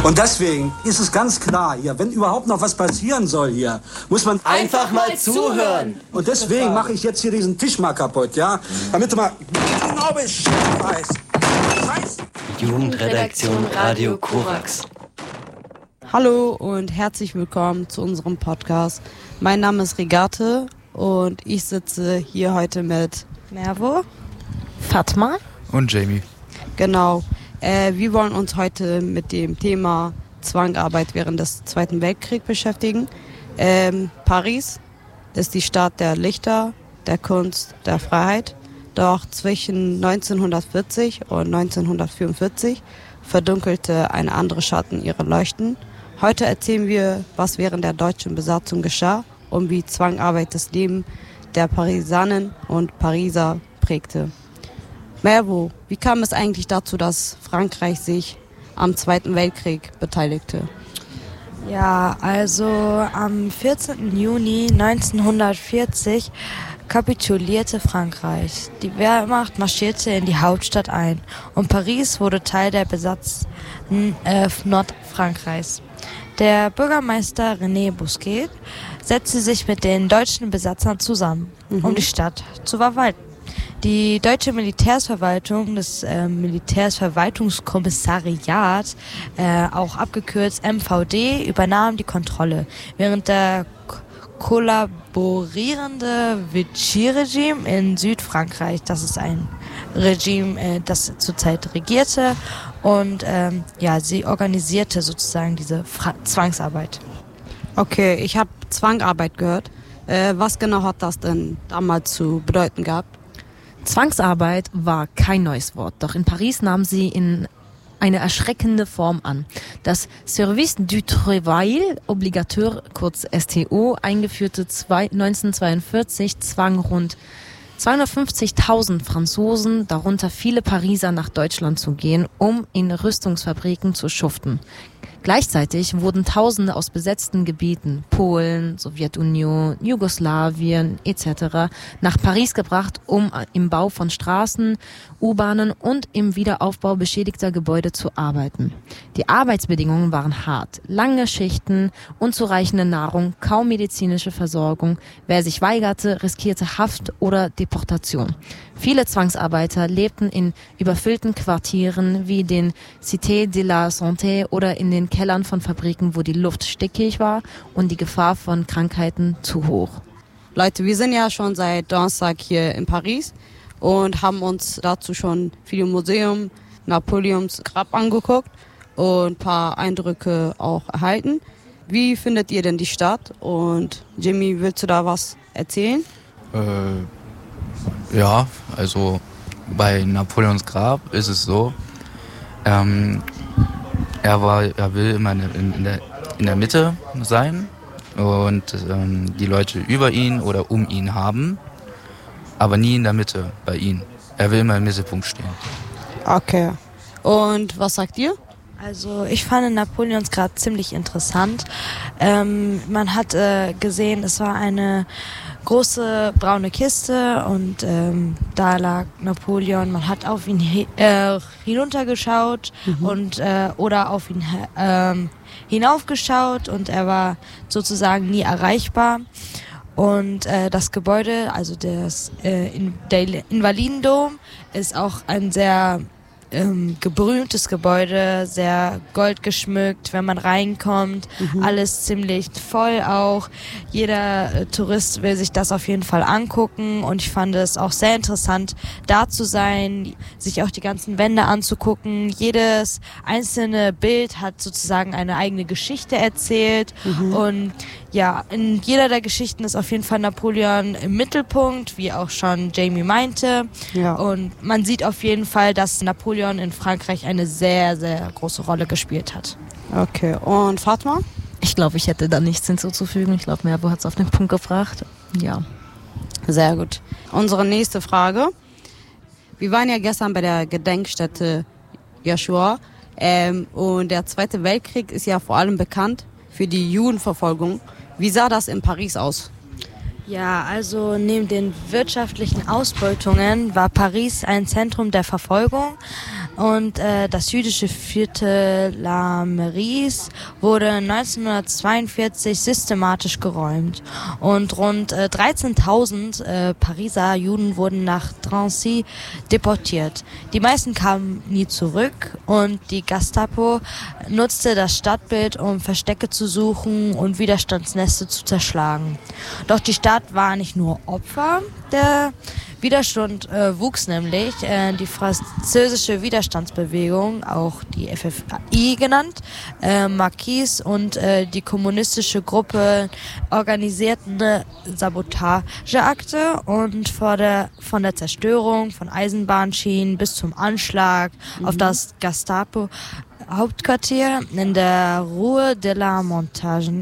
Und deswegen ist es ganz klar hier, wenn überhaupt noch was passieren soll hier, muss man einfach mal zuhören. Und deswegen mache ich jetzt hier diesen Tisch mal kaputt, ja? Damit du mal genau Bescheid weißt. Jugendredaktion Radio Korax. Hallo und herzlich willkommen zu unserem Podcast. Mein Name ist Regate und ich sitze hier heute mit Mervo, Fatma und Jamie. Genau. Wir wollen uns heute mit dem Thema Zwangsarbeit während des Zweiten Weltkriegs beschäftigen. Paris ist die Stadt der Lichter, der Kunst, der Freiheit. Doch zwischen 1940 und 1944 verdunkelte eine andere Schatten ihre Leuchten. Heute erzählen wir, was während der deutschen Besatzung geschah und wie Zwangsarbeit das Leben der Pariserinnen und Pariser prägte. Mervo, wie kam es eigentlich dazu, dass Frankreich sich am Zweiten Weltkrieg beteiligte? Ja, also am 14. Juni 1940 kapitulierte Frankreich. Die Wehrmacht marschierte in die Hauptstadt ein und Paris wurde Teil der besatzten Nordfrankreichs. Der Bürgermeister René Bousquet setzte sich mit den deutschen Besatzern zusammen, um die Stadt zu verwalten. Die deutsche Militärsverwaltung, das Militärsverwaltungskommissariat, auch abgekürzt MVD, übernahm die Kontrolle, während der kollaborierende Vichy-Regime in Südfrankreich, das ist ein Regime, das zurzeit regierte und sie organisierte sozusagen diese Zwangsarbeit. Okay, ich habe Zwangsarbeit gehört. Was genau hat das denn damals zu bedeuten gehabt? Zwangsarbeit war kein neues Wort, doch in Paris nahm sie in eine erschreckende Form an. Das Service du Travail Obligatoire, kurz STO, eingeführte 1942, zwang rund 250.000 Franzosen, darunter viele Pariser, nach Deutschland zu gehen, um in Rüstungsfabriken zu schuften. Gleichzeitig wurden Tausende aus besetzten Gebieten, Polen, Sowjetunion, Jugoslawien etc. nach Paris gebracht, um im Bau von Straßen, U-Bahnen und im Wiederaufbau beschädigter Gebäude zu arbeiten. Die Arbeitsbedingungen waren hart, lange Schichten, unzureichende Nahrung, kaum medizinische Versorgung. Wer sich weigerte, riskierte Haft oder Deportation. Viele Zwangsarbeiter lebten in überfüllten Quartieren wie den Cité de la Santé oder in den Kellern von Fabriken, wo die Luft stickig war und die Gefahr von Krankheiten zu hoch. Leute, wir sind ja schon seit Donnerstag hier in Paris und haben uns dazu schon viele Museum, Napoleons Grab angeguckt und ein paar Eindrücke auch erhalten. Wie findet ihr denn die Stadt? Und Jimmy, willst du da was erzählen? Ja, also bei Napoleons Grab ist es so, er will immer in der Mitte sein und die Leute über ihn oder um ihn haben, aber nie in der Mitte bei ihm. Er will immer im Mittelpunkt stehen. Okay. Und was sagt ihr? Also ich fand Napoleons Grab ziemlich interessant. Man hat gesehen, es war eine große braune Kiste und da lag Napoleon. Man hat auf ihn hinuntergeschaut und oder auf ihn hinaufgeschaut und er war sozusagen nie erreichbar. Und das Gebäude, also der Invalidendom, ist auch ein sehr gebrühmtes Gebäude, sehr goldgeschmückt, wenn man reinkommt, alles ziemlich voll auch. Jeder Tourist will sich das auf jeden Fall angucken und ich fand es auch sehr interessant, da zu sein, sich auch die ganzen Wände anzugucken. Jedes einzelne Bild hat sozusagen eine eigene Geschichte erzählt und ja, in jeder der Geschichten ist auf jeden Fall Napoleon im Mittelpunkt, wie auch schon Jamie meinte. Ja. Und man sieht auf jeden Fall, dass Napoleon in Frankreich eine sehr, sehr große Rolle gespielt hat. Okay, und Fatma? Ich glaube, ich hätte da nichts hinzuzufügen. Ich glaube, Mervo hat es auf den Punkt gebracht. Ja. Sehr gut. Unsere nächste Frage. Wir waren ja gestern bei der Gedenkstätte Joshua und der Zweite Weltkrieg ist ja vor allem bekannt für die Judenverfolgung. Wie sah das in Paris aus? Ja, also neben den wirtschaftlichen Ausbeutungen war Paris ein Zentrum der Verfolgung. Und das jüdische Viertel La Merise wurde 1942 systematisch geräumt. Und rund 13.000 Pariser Juden wurden nach Drancy deportiert. Die meisten kamen nie zurück und die Gestapo nutzte das Stadtbild, um Verstecke zu suchen und Widerstandsneste zu zerschlagen. Doch die Stadt war nicht nur Opfer, der Widerstand wuchs nämlich. Die französische Widerstandsbewegung, auch die FFI genannt, Marquis und die kommunistische Gruppe organisierten Sabotageakte und von der Zerstörung von Eisenbahnschienen bis zum Anschlag auf das Gestapo Hauptquartier in der Rue de la Montage.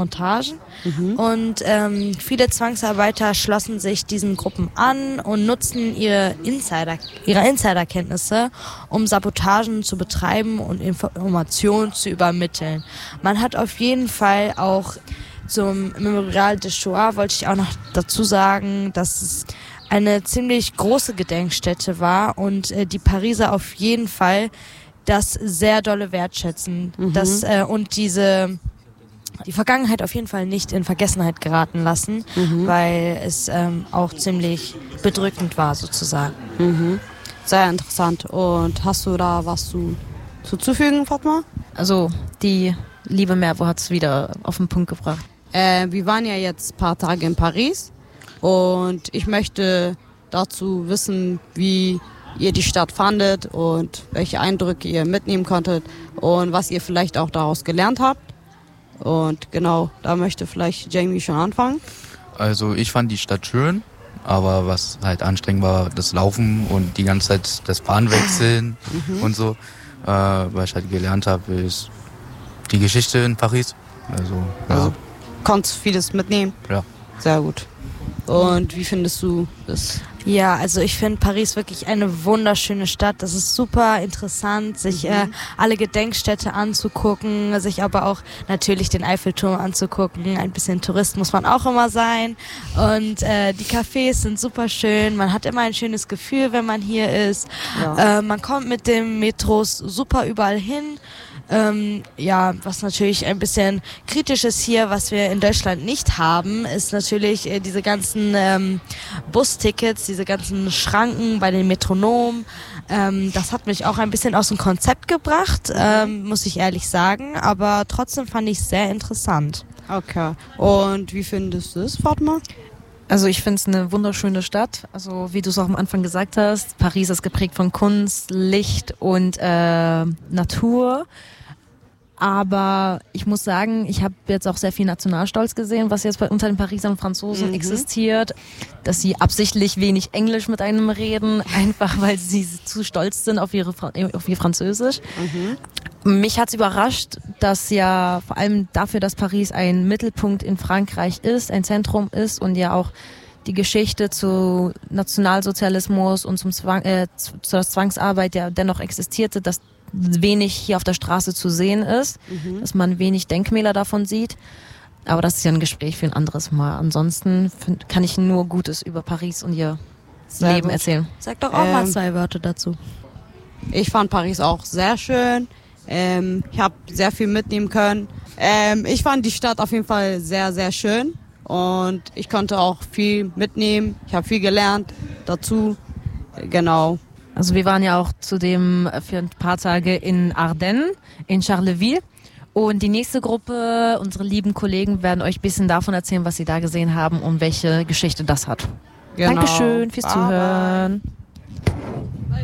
Und viele Zwangsarbeiter schlossen sich diesen Gruppen an und nutzten ihre Insiderkenntnisse, um Sabotagen zu betreiben und Informationen zu übermitteln. Man hat auf jeden Fall auch zum Memorial de Shoah, wollte ich auch noch dazu sagen, dass es eine ziemlich große Gedenkstätte war und die Pariser auf jeden Fall das sehr dolle wertschätzen, und die Vergangenheit auf jeden Fall nicht in Vergessenheit geraten lassen, weil es auch ziemlich bedrückend war sozusagen. Sehr interessant. Und hast du da was zuzufügen, Fatma? Also die liebe Mervo hat es wieder auf den Punkt gebracht. Wir waren ja jetzt ein paar Tage in Paris und ich möchte dazu wissen, wie ihr die Stadt fandet und welche Eindrücke ihr mitnehmen konntet und was ihr vielleicht auch daraus gelernt habt. Und genau, da möchte vielleicht Jamie schon anfangen. Also ich fand die Stadt schön, aber was halt anstrengend war, das Laufen und die ganze Zeit das Bahnwechseln und so. Was ich halt gelernt habe, ist die Geschichte in Paris. Also konntest vieles mitnehmen? Ja. Sehr gut. Und wie findest du das? Ja, also ich finde Paris wirklich eine wunderschöne Stadt. Das ist super interessant, sich alle Gedenkstätte anzugucken, sich aber auch natürlich den Eiffelturm anzugucken. Ein bisschen Tourist muss man auch immer sein. Und die Cafés sind super schön. Man hat immer ein schönes Gefühl, wenn man hier ist. Ja. Man kommt mit dem Metros super überall hin. Was natürlich ein bisschen kritisch ist hier, was wir in Deutschland nicht haben, ist natürlich diese ganzen Bustickets, diese ganzen Schranken bei den Metronomen. Das hat mich auch ein bisschen aus dem Konzept gebracht, muss ich ehrlich sagen, aber trotzdem fand ich es sehr interessant. Okay. Und wie findest du es, Fatma? Also ich finde es eine wunderschöne Stadt. Also wie du es auch am Anfang gesagt hast, Paris ist geprägt von Kunst, Licht und Natur. Aber ich muss sagen, ich habe jetzt auch sehr viel Nationalstolz gesehen, was jetzt unter den Parisern und Franzosen existiert, dass sie absichtlich wenig Englisch mit einem reden, einfach weil sie zu stolz sind auf ihr Französisch. Mich hat's überrascht, dass ja vor allem dafür, dass Paris ein Mittelpunkt in Frankreich ist, ein Zentrum ist und ja auch die Geschichte zu Nationalsozialismus und zur Zwangsarbeit ja dennoch existierte, dass wenig hier auf der Straße zu sehen ist, dass man wenig Denkmäler davon sieht. Aber das ist ja ein Gespräch für ein anderes Mal. Ansonsten kann ich nur Gutes über Paris und ihr Leben erzählen. Sag doch auch mal 2 Wörter dazu. Ich fand Paris auch sehr schön. Ich habe sehr viel mitnehmen können. Ich fand die Stadt auf jeden Fall sehr, sehr schön. Und ich konnte auch viel mitnehmen. Ich habe viel gelernt dazu. Genau. Also wir waren ja auch zudem für ein paar Tage in Ardennes, in Charleville. Und die nächste Gruppe, unsere lieben Kollegen, werden euch ein bisschen davon erzählen, was sie da gesehen haben und welche Geschichte das hat. Genau. Dankeschön fürs Zuhören.